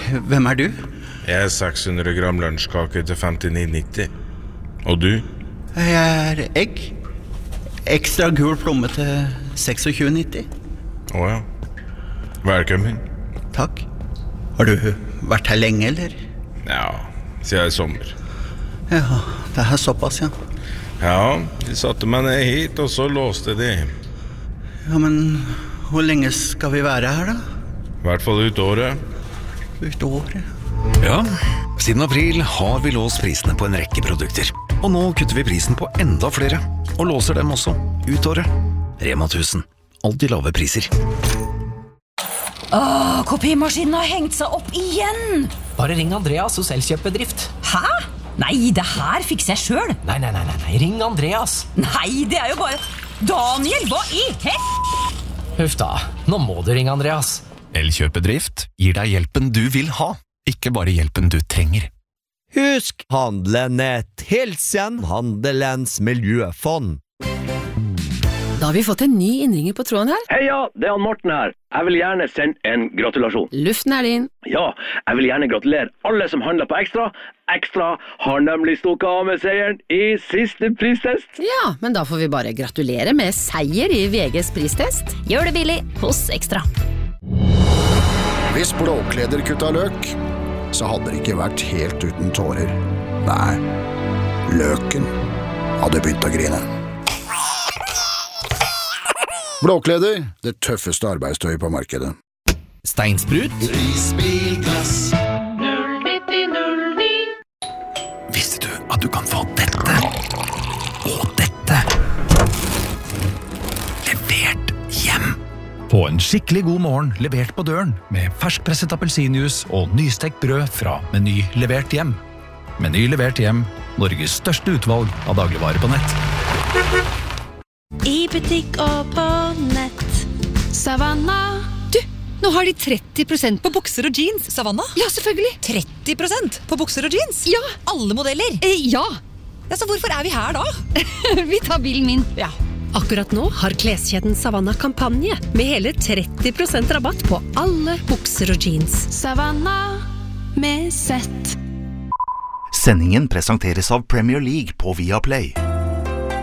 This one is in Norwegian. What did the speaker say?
Hvem du? Jeg 600 gram lunsjkake til 59,90. Og du? Jeg egg. Ekstra gul plomme til 26,90. Åja. Velkommen. Takk. Har du vært her lenge, eller? Ja, siden I sommer. Ja, det såpass, ja. Ja, de satte meg ned hit, og så låste de. Ja, men hvor lenge skal vi være her, da? I hvert fall ut året. Ut året? Ja, siden april har vi låst prisene på en rekke produkter. Og nå kutter vi prisen på enda flere, og låser dem også ut året. Rema 1000. Alltid lave priser. Kopimaskinen har hengt seg opp igjen. Bare ring Andreas hos Elkjøpbedrift. Hæ? Nei, det her fikser jeg selv. Nei, ring Andreas. Nei, det jo bare... Daniel, hva I Huff da, nå må du ringe Andreas. Elkjøpedrift gir deg hjelpen du vil ha, ikke bare hjelpen du trenger. Husk, Handlenet Hilsen, Handelens miljøfond. Da har vi fått en ny innringer på tråden her. Heia, det han Morten her. Jeg vil gjerne sende en gratulasjon. Luften din. Ja, jeg vil gjerne gratulere alle som handler på Ekstra. Ekstra har nemlig stukket av med seieren I siste pristest. Ja, men da får vi bare gratulere med seier I VGs pristest. Gjør det billig hos Ekstra. Hvis Blåkleder kutta løk, så hadde det ikke vært helt uten tårer. Nei, løken hadde begynt å grine. Blåkleder, det tøffeste arbeidstøy på markedet. Steinsprut. Prisbilglass 09009. Visste du at du kan få dette og dette levert hjem? Få en skikkelig god morgen levert på døren med ferskpresset appelsinjuice og nystekt brød fra Meny levert hjem. Meny levert hjem, Norges største utvalg av dagligvarer på nett. I butikk og på nett. Savanna. Du, nå har de 30% på bukser og jeans. Savanna? Ja, selvfølgelig. 30% på bukser og jeans? Ja. Alle modeller? Ja. Ja, så hvorfor vi her da? Vi tar bilen min. Ja. Akkurat nå har kleskjeden Savanna kampanje med hele 30% rabatt på alle bukser og jeans. Savanna med sett. Sendingen presenteres av Premier League på Viaplay.